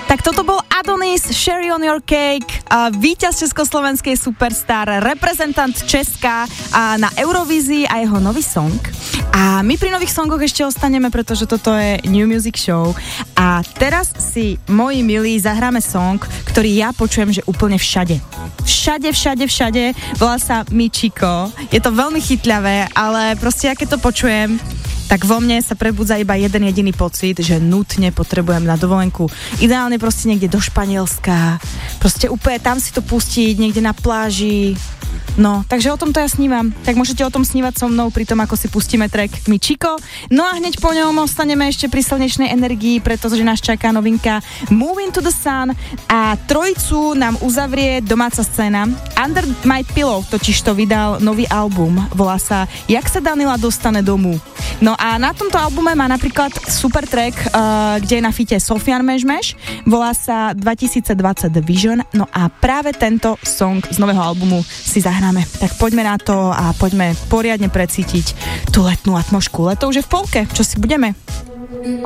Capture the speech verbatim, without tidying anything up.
Tak toto bol Adonis, Cherry on your cake, uh, víťaz Československej Superstar, reprezentant Česka uh, na Eurovízii a jeho nový song. A my pri nových songoch ešte ostaneme, pretože toto je New Music Show. A teraz si, moji milí, zahráme song, ktorý ja počujem, že úplne všade. Všade, všade, všade. Volá sa Michiko. Je to veľmi chytľavé, ale proste ja keď to počujem, tak vo mne sa prebudza iba jeden jediný pocit, že nutne potrebujem na dovolenku. Ideálne proste niekde do Španielska. Proste úplne tam si to pustiť, niekde na pláži. No, takže o tomto ja snívam. Tak môžete o tom snívať so mnou pri tom, ako si pustíme track Michiko. No a hneď po ňom ostaneme ešte pri slnečnej energii, pretože nás čaká novinka Moving to the Sun a trojicu nám uzavrie domáca scéna. Under My Pillow totiž to vydal nový album. Volá sa Jak sa Danila dostane domů. No a na tomto albume má napríklad super track, uh, kde je na fite Sofian Mežmeš. Volá sa dvetisícdvadsať Vision. No a práve tento song z nového albumu si zahráme. Tak poďme na to a poďme poriadne precítiť tú letnú atmošku. Leto už je v polke, čo si budeme?